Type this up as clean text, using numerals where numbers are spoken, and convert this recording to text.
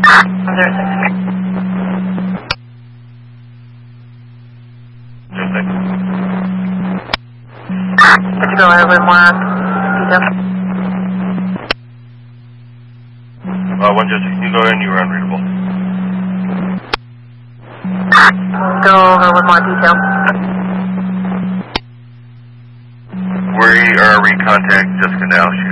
Could you go a little bit more detail? 106, you go in, you were unreadable. Go over with more detail. We are recontact Jessica now.